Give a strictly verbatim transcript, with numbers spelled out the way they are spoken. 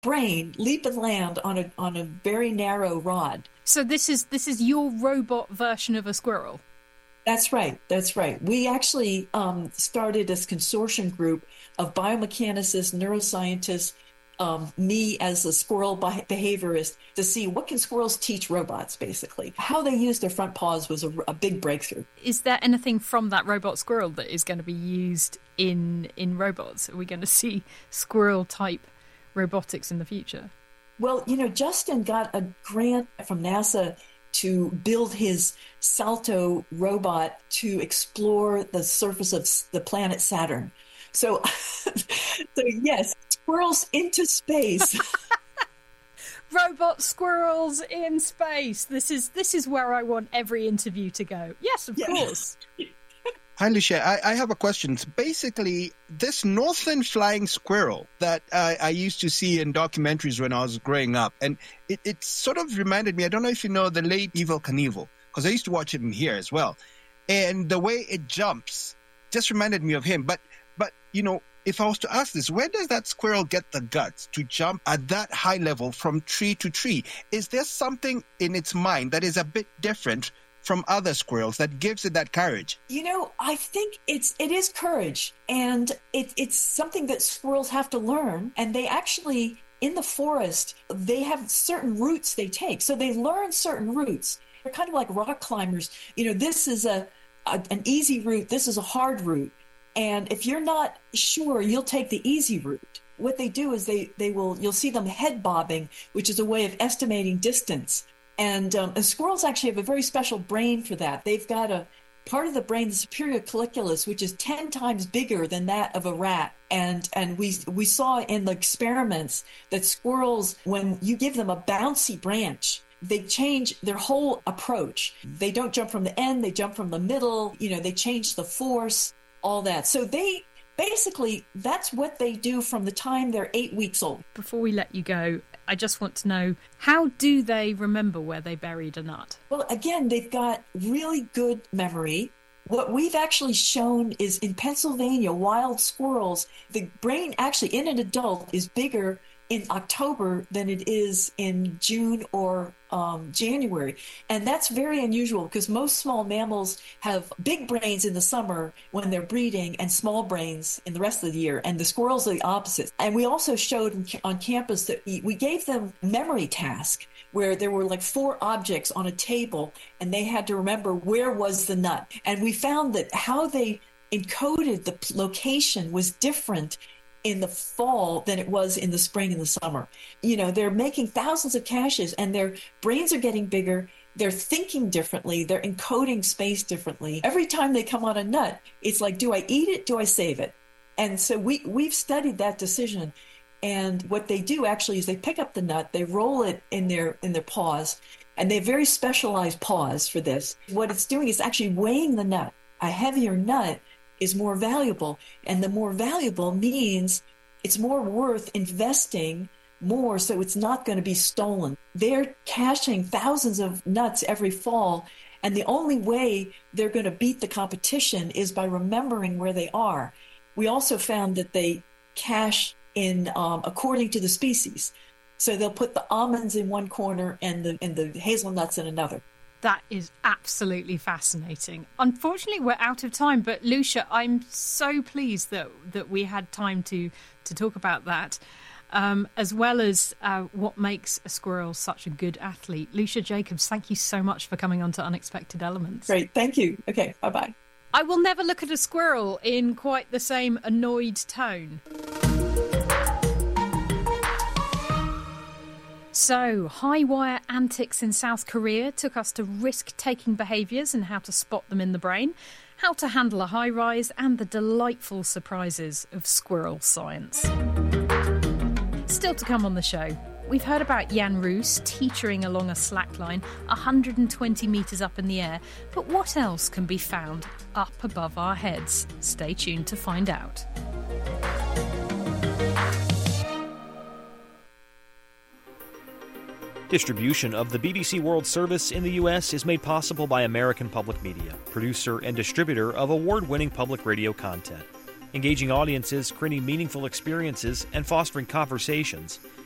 brain leap and land on a on a very narrow rod. So this is this is your robot version of a squirrel? That's right. That's right. We actually um, started this consortium group of biomechanicists, neuroscientists, um, me as a squirrel behaviorist, to see what can squirrels teach robots, basically. How they use their front paws was a, a big breakthrough. Is there anything from that robot squirrel that is going to be used in in robots? Are we going to see squirrel-type robotics in the future? Well, you know, Justin got a grant from NASA to build his Salto robot to explore the surface of the planet Saturn. So, so yes, squirrels into space. Robot squirrels in space. This is this is where I want every interview to go. Yes, of yeah. course. Hi, Lucia. I, I have a question. So basically, this northern flying squirrel that uh, I used to see in documentaries when I was growing up, and it, it sort of reminded me, I don't know if you know the late Evel Knievel, because I used to watch him here as well. And the way it jumps just reminded me of him. But, but you know, if I was to ask this, where does that squirrel get the guts to jump at that high level from tree to tree? Is there something in its mind that is a bit different from other squirrels that gives it that courage? You know, I think it's it is courage, and it, it's something that squirrels have to learn. And they actually, in the forest, they have certain routes they take. So they learn certain routes. They're kind of like rock climbers. You know, this is a, a an easy route. This is a hard route. And if you're not sure, you'll take the easy route. What they do is they they will you'll see them head bobbing, which is a way of estimating distance. And, um, and squirrels actually have a very special brain for that. They've got a part of the brain, the superior colliculus, which is ten times bigger than that of a rat. And and we we saw in the experiments that squirrels, when you give them a bouncy branch, they change their whole approach. They don't jump from the end, they jump from the middle. You know, they change the force, all that. So they basically, that's what they do from the time they're eight weeks old. Before we let you go, I just want to know, how do they remember where they buried a nut? Well, again, they've got really good memory. What we've actually shown is in Pennsylvania, wild squirrels, the brain actually in an adult is bigger in October than it is in June or um, January. And that's very unusual because most small mammals have big brains in the summer when they're breeding and small brains in the rest of the year. And the squirrels are the opposite. And we also showed on campus that we gave them memory tasks where there were like four objects on a table and they had to remember where was the nut. And we found that how they encoded the location was different in the fall than it was in the spring and the summer. You know, they're making thousands of caches and their brains are getting bigger. They're thinking differently. They're encoding space differently. Every time they come on a nut, it's like, do I eat it? Do I save it? And so we, we've studied that decision. And what they do actually is they pick up the nut, they roll it in their in their paws, and they have very specialized paws for this. What it's doing is actually weighing the nut. A heavier nut is more valuable, and the more valuable means it's more worth investing more, so it's not going to be stolen. They're caching thousands of nuts every fall, and the only way they're going to beat the competition is by remembering where they are. We also found that they cache in um, according to the species, so they'll put the almonds in one corner and the and the hazelnuts in another. That is absolutely fascinating. Unfortunately, we're out of time, but Lucia, I'm so pleased that that we had time to, to talk about that, um, as well as uh, what makes a squirrel such a good athlete. Lucia Jacobs, thank you so much for coming on to Unexpected Elements. Great, thank you. Okay, bye-bye. I will never look at a squirrel in quite the same annoyed tone. So, high wire antics in South Korea took us to risk-taking behaviours and how to spot them in the brain, how to handle a high-rise, and the delightful surprises of squirrel science. Still to come on the show, we've heard about Jan Roos teetering along a slackline one hundred twenty metres up in the air, but what else can be found up above our heads? Stay tuned to find out. Distribution of the B B C World Service in the U S is made possible by American Public Media, producer and distributor of award-winning public radio content. Engaging audiences, creating meaningful experiences, and fostering conversations.